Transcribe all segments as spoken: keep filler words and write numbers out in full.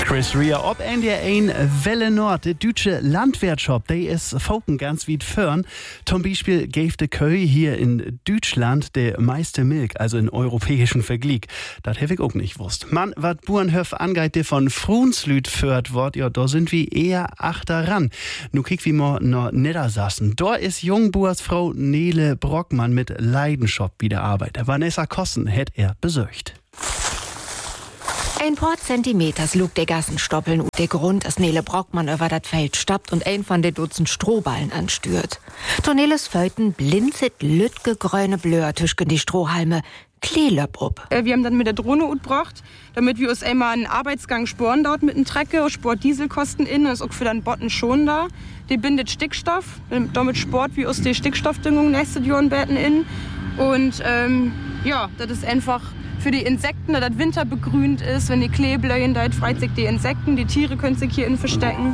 Chris Rea, ob N D R eins Welle Nord, der deutsche Landwirtschaft, der ist Folken ganz weit fern. Zum Beispiel gäbe der Köy hier in Deutschland der meiste Milch, also in europäischen Vergleich. Das hätte ich auch nicht gewusst. Man, was Burenhöf angeht, der von Frunslüt führt wird, ja, da sind wir eher achteran. Nu kick wie mal nach Niedersachsen. Da ist Jungbursfrau Nele Brockmann mit Leidenschaft wieder arbeitet. Vanessa Kossen hätt er besucht. Ein paar Zentimeters lug der Gassenstoppeln und der Grund, dass Nele Brockmann über das Feld stappt und ein von den Dutzend Strohballen anstört. Toneles Föten blinzet lütge grüne Blör tüschgen die Strohhalme, Kleelöpp ob. Wir haben dann mit der Drohne utbracht, damit wir uns einmal einen Arbeitsgang sporen dort mit dem Trecker, sport Dieselkosten in, das ist auch für den Botten schon da. Die bindet Stickstoff, damit sport wir uns die Stickstoffdüngung nächstes Jahr in in. Und ähm, ja, das ist einfach für die Insekten, da das Winter begrünt ist, wenn die Kleebläuen, da freut sich die Insekten, die Tiere können sich hier innen verstecken.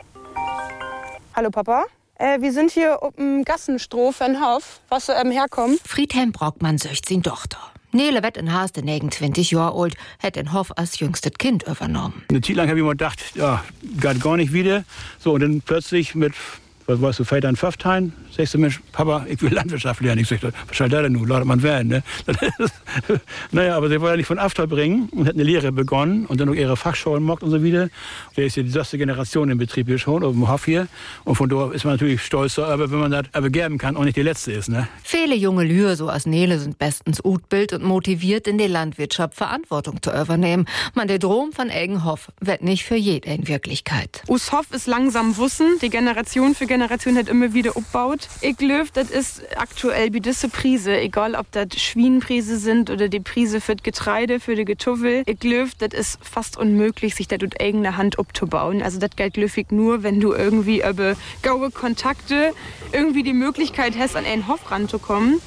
Hallo Papa, äh, wir sind hier auf dem Gassenstroh von Hof, was so ähm, herkommt. Friedhelm Brockmann söcht sin Tochter. Nele wird in Haas, den negenundzwanzig Jahre alt, hat in Hof als jüngstes Kind übernommen. Eine Zeit lang habe ich mir gedacht, ja, geht gar nicht wieder. So, und dann plötzlich mit, was weißt du, Väter in Pfafftein, sagst du, Mensch, Papa, ich will Landwirtschaft lernen. Ich sag, was soll das denn nun? Lautet man werden, ne? Naja, aber sie wollte ja nicht von After bringen und hat eine Lehre begonnen und dann noch ihre Fachschulen mockt und so wieder. Der ist ja die erste Generation im Betrieb hier schon, auf dem Hof hier. Und von da ist man natürlich stolz, aber wenn man das begerben kann, auch nicht die Letzte ist, ne? Viele junge Lühe, so als Nele, sind bestens utbild und motiviert, in der Landwirtschaft Verantwortung zu übernehmen. Man, der Drom von Eggenhof wird nicht für jeden Wirklichkeit. Us Hof ist langsam wussen, die Generation für Generation hat immer wieder aufgebaut. Ich glaube, das ist aktuell wie diese Prise, egal ob das Schwienenprise sind oder die Prise für das Getreide, für die Getuffel. Ich glaube, das ist fast unmöglich, sich das mit eigener Hand abzubauen. Also das gilt löfig nur, wenn du irgendwie über gaue Kontakte irgendwie die Möglichkeit hast, an einen Hof ranzukommen.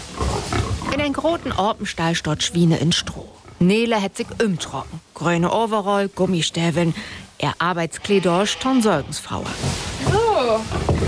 In einen großen Orpenstall steht Schwiene in Stroh. Nele hat sich umtrocken. Grüne Overall, Gummistäveln. Er Arbeitskleider, Tonsorgensfrau. So.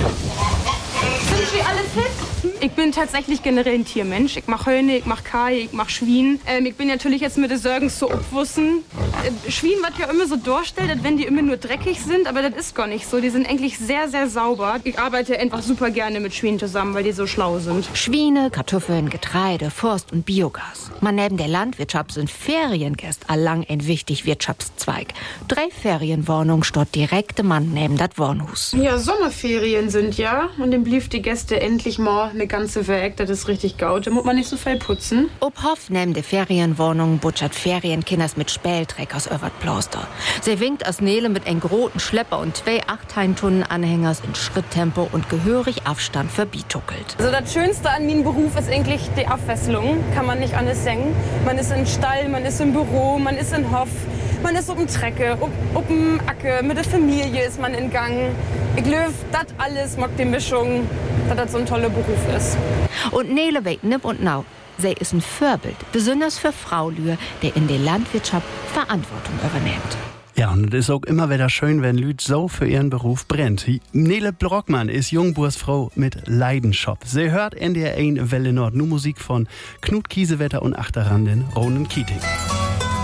Sind wir alle fit? Ich bin tatsächlich generell ein Tiermensch. Ich mach Höne, ich mach Kai, ich mach Schwien. Ähm, ich bin natürlich jetzt mit den Sorgens so abwussen. Äh, Schwien wird ja immer so dargestellt, als wenn die immer nur dreckig sind, aber das ist gar nicht so. Die sind eigentlich sehr, sehr sauber. Ich arbeite einfach super gerne mit Schwien zusammen, weil die so schlau sind. Schwiene, Kartoffeln, Getreide, Forst und Biogas. Man neben der Landwirtschaft sind Feriengäste allang ein wichtig Wirtschaftszweig. Drei Ferienwohnungen steht direkt Mann neben das Wohnhaus. Ja, Sommerferien sind ja. Und dann blieb die Gäste endlich mal eine ganze Weg. Das ist richtig gaut. Da muss man nicht so viel putzen. Ob Hof neben der Ferienwohnung butschert Ferienkinders mit Spältreckers über Ploster. Sie winkt als Nele mit einem großen Schlepper und zwei Achtheintonnen-Anhängers in Schritttempo und gehörig Abstand verbietuckelt. Also das Schönste an meinem Beruf ist eigentlich die Abwechslung. Kann man nicht anders sagen. Man ist im Stall, man ist im Büro, man ist in Hof. Man ist auf dem Trecke, auf dem Acke, mit der Familie ist man in Gang. Ich glaube, das alles mag die Mischung, dass das so ein toller Beruf ist. Und Nele weht nipp und nau. Sie ist ein Vorbild, besonders für Fraulühe, der in der Landwirtschaft Verantwortung übernimmt. Ja, und es ist auch immer wieder schön, wenn Lüd so für ihren Beruf brennt. Nele Brockmann ist Jungbursfrau mit Leidenschaft. Sie hört N D R eins Welle Nord, nur Musik von Knut Kiesewetter und Achterrandin Ronen Keating.